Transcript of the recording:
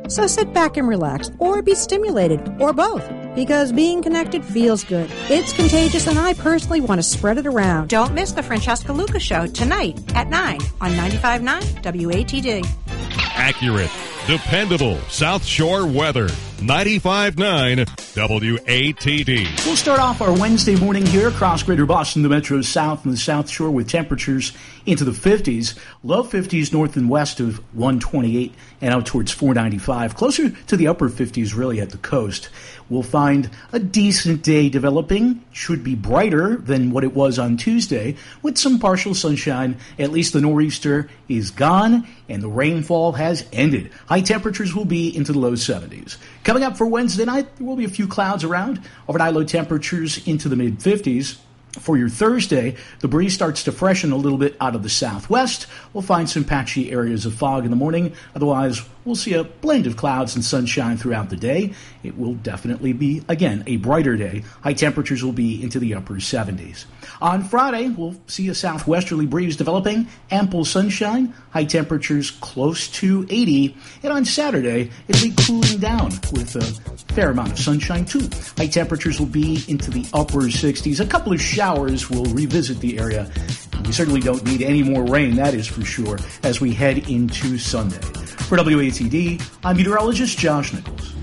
So sit back and relax, or be stimulated, or both, because being connected feels good. It's contagious, and I personally want to spread it around. Don't miss the Francesca Lucas Show tonight at 9 on 95.9 WATD. Accurate, dependable South Shore weather. 95.9 WATD. We'll start off our Wednesday morning here across Greater Boston, the Metro South and the South Shore with temperatures into the 50s, low 50s north and west of 128 and out towards 495, closer to the upper 50s really at the coast. We'll find a decent day developing, should be brighter than what it was on Tuesday, with some partial sunshine. At least the nor'easter is gone and the rainfall has ended. High temperatures will be into the low 70s. Coming up for Wednesday night, there will be a few clouds around. Overnight low temperatures into the mid-50s. For your Thursday, the breeze starts to freshen a little bit out of the southwest. We'll find some patchy areas of fog in the morning. Otherwise, we'll see a blend of clouds and sunshine throughout the day. It will definitely be, again, a brighter day. High temperatures will be into the upper 70s. On Friday, we'll see a southwesterly breeze developing, ample sunshine, high temperatures close to 80. And on Saturday, it'll be cooling down with a fair amount of sunshine, too. High temperatures will be into the upper 60s. A couple of showers will revisit the area. We certainly don't need any more rain, that is for sure, as we head into Sunday. For WATD, I'm meteorologist Josh Nichols.